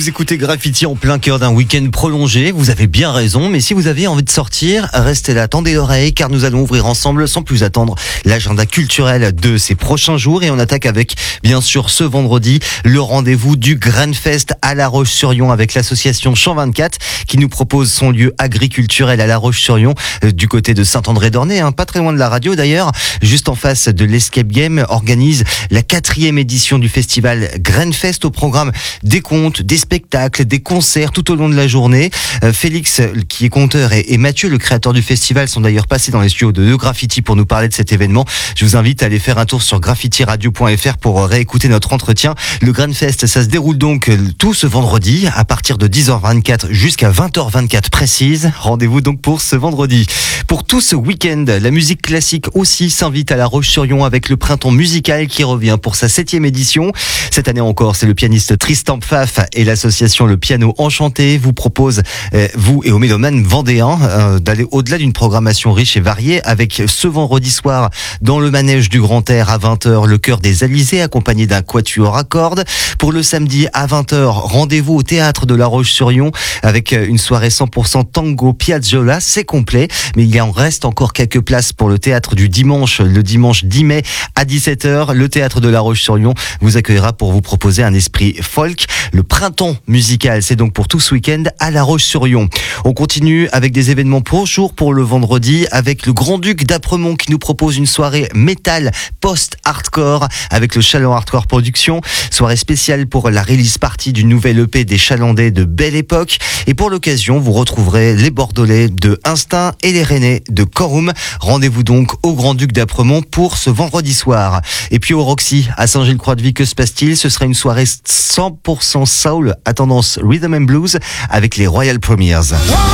Vous écoutez Graffiti en plein cœur d'un week-end prolongé, vous avez bien raison, mais si vous avez envie de sortir, restez là, tendez l'oreille, car nous allons ouvrir ensemble, sans plus attendre, l'agenda culturel de ces prochains jours, et on attaque avec, bien sûr, ce vendredi, le rendez-vous du Grainfest à La Roche-sur-Yon avec l'association Champ 24, qui nous propose son lieu agriculturel à La Roche-sur-Yon, du côté de Saint-André-d'Ornay, pas très loin de la radio d'ailleurs, juste en face de l'Escape Game, organise la 4e édition du festival Grainfest, au programme des contes, des spectacles, des concerts tout au long de la journée. Félix, qui est conteur, et Mathieu, le créateur du festival, sont d'ailleurs passés dans les studios de Graffiti pour nous parler de cet événement. Je vous invite à aller faire un tour sur graffitiradio.fr pour réécouter notre entretien. Le Grainfest, ça se déroule donc tout ce vendredi à partir de 10h24 jusqu'à 20h24 précise. Rendez-vous donc pour ce vendredi. Pour tout ce week-end, la musique classique aussi s'invite à La Roche-sur-Yon avec le Printemps musical qui revient pour sa 7e édition. Cette année encore, c'est le pianiste Tristan Pfaff et l'association Le Piano Enchanté vous propose, vous et aux mélomanes vendéens, d'aller au-delà d'une programmation riche et variée avec ce vendredi soir dans le manège du Grand Air à 20h, le Chœur des Alizés accompagné d'un quatuor à cordes. Pour le samedi à 20h, rendez-vous au théâtre de La Roche-sur-Yon avec une soirée 100% tango piazzolla, c'est complet, mais il en reste encore quelques places pour le théâtre du dimanche, le dimanche 10 mai à 17h. Le théâtre de La Roche-sur-Yon vous accueillera pour vous proposer un esprit folk. Le Printemps musical, c'est donc pour tout ce week-end à La Roche-sur-Yon. On continue avec des événements pour jour pour le vendredi avec le Grand-Duc d'Apremont qui nous propose une soirée métal post-hardcore avec le Chaland Hardcore Production. Soirée spéciale pour la release party du nouvel EP des Chalandais de Belle Époque. Et pour l'occasion, vous retrouverez les Bordelais de Instinct et les Rennais de Corum. Rendez-vous donc au Grand-Duc d'Apremont pour ce vendredi soir. Et puis au Roxy, à Saint-Gilles-Croix-de-Vie, que se passe-t-il ? Ce sera une soirée 100% soul à tendance rhythm and blues avec les Royal Premiers.